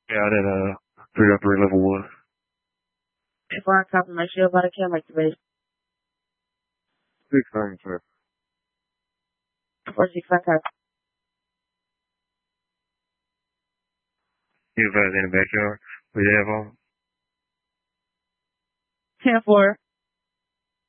Yeah, I did 303 level 1. If I copy my shield by the cam activation. 6 things, sir. Or 6 I copy. You guys in the backyard? We have on? 10-4.